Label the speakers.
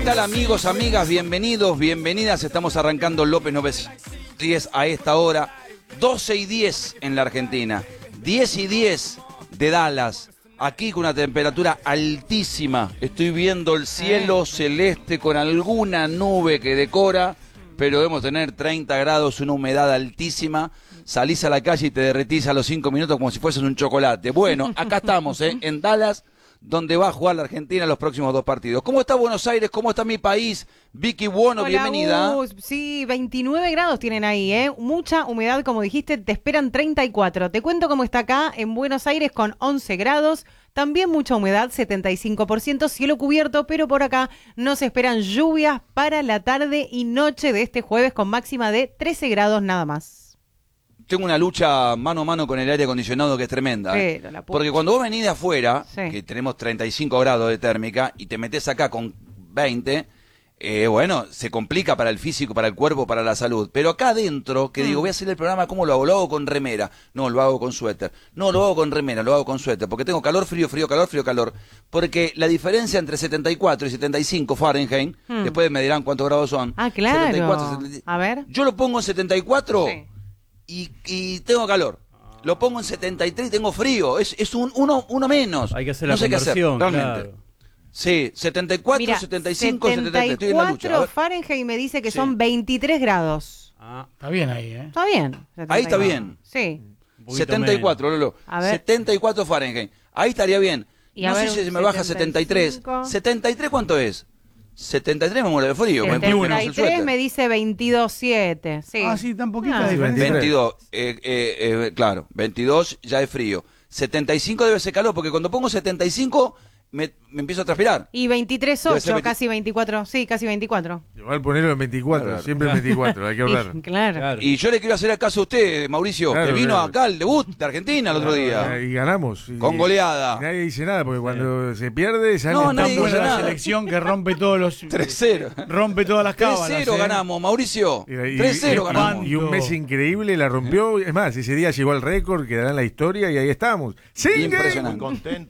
Speaker 1: ¿Qué tal, amigos, amigas? Bienvenidos, bienvenidas. Estamos arrancando López 910 a esta hora. 12:10 en la Argentina. 10:10 de Dallas. Aquí con una temperatura altísima. Estoy viendo el cielo celeste con alguna nube que decora, pero debemos tener 30 grados, una humedad altísima. Salís a la calle y te derretís a los 5 minutos como si fueses un chocolate. Bueno, acá estamos, en Dallas, donde va a jugar la Argentina los próximos 2 partidos. ¿Cómo está Buenos Aires? ¿Cómo está mi país? Vicky Buono,
Speaker 2: Hola,
Speaker 1: bienvenida.
Speaker 2: Sí, 29 grados tienen ahí, mucha humedad, como dijiste, te esperan 34. Te cuento cómo está acá en Buenos Aires con 11 grados. También mucha humedad, 75%, cielo cubierto, pero por acá nos esperan lluvias para la tarde y noche de este jueves con máxima de 13 grados nada más.
Speaker 1: Tengo una lucha mano a mano con el aire acondicionado que es tremenda. Porque cuando vos venís de afuera, que tenemos 35 grados de térmica, y te metés acá con 20, bueno, se complica para el físico, para el cuerpo, para la salud. Pero acá adentro, que digo, voy a hacer el programa, ¿cómo lo hago? Lo hago con remera. No, lo hago con suéter. No, lo hago con remera, lo hago con suéter. Porque tengo calor, frío, frío, calor, frío, calor. Porque la diferencia entre 74 y 75 Fahrenheit, después me dirán cuántos grados son.
Speaker 2: Ah, claro.
Speaker 1: 74, 75.
Speaker 2: A ver.
Speaker 1: Yo lo pongo en 74...
Speaker 2: Sí.
Speaker 1: Y tengo calor. Lo pongo en 73 y tengo frío. Es uno menos.
Speaker 3: Hay que hacer la
Speaker 1: no sé
Speaker 3: conversión,
Speaker 1: qué hacer, realmente.
Speaker 3: Claro.
Speaker 1: Sí, 74,
Speaker 2: Mira,
Speaker 1: 75, 73. Estoy en la lucha.
Speaker 2: 74 Fahrenheit me dice que son 23 grados.
Speaker 3: Ah,
Speaker 4: Está bien ahí,
Speaker 2: Está bien.
Speaker 1: ahí está bien.
Speaker 2: Sí.
Speaker 3: un poquito
Speaker 1: 74,
Speaker 3: menos.
Speaker 1: Lolo.
Speaker 2: A ver.
Speaker 1: 74 Fahrenheit. Ahí estaría bien.
Speaker 2: Y a
Speaker 1: No sé
Speaker 2: ver,
Speaker 1: si se me baja 73. 73, ¿cuánto es? 73 me muero de frío. Me pongo menos el
Speaker 2: 73
Speaker 1: suéter.
Speaker 2: me dice 22,7. Sí.
Speaker 4: Ah, sí, tan poquita
Speaker 2: Ah.
Speaker 4: diferencia.
Speaker 1: 22, claro, 22 ya es frío. 75 debe ser calor, porque cuando pongo 75 me empiezo a transpirar.
Speaker 2: Y
Speaker 1: Debe
Speaker 2: 23,8,
Speaker 1: ser 20.
Speaker 2: casi 24. Sí, casi 24.
Speaker 5: Igual ponerlo en 24,
Speaker 1: Claro.
Speaker 5: siempre en 24, hay que hablar.
Speaker 2: Y, claro.
Speaker 1: Y yo le quiero hacer el caso a usted, Mauricio,
Speaker 5: Claro,
Speaker 1: que vino
Speaker 5: claro.
Speaker 1: acá al debut de Argentina el otro día.
Speaker 5: Y ganamos. Y
Speaker 1: Con goleada.
Speaker 5: Nadie dice nada, porque cuando se pierde, sale
Speaker 1: No,
Speaker 5: tan
Speaker 1: nadie
Speaker 4: Tan
Speaker 1: dice
Speaker 4: buena la
Speaker 1: nada.
Speaker 4: selección que rompe todos los...
Speaker 1: 3-0.
Speaker 4: Rompe todas las cábalas.
Speaker 1: 3-0 ganamos, Mauricio.
Speaker 5: Y-
Speaker 1: 3-0 ganamos.
Speaker 5: Y un mes increíble la rompió. Es más, ese día llegó al récord, quedará en la historia y ahí estamos. ¡Sigue!
Speaker 1: Impresionante.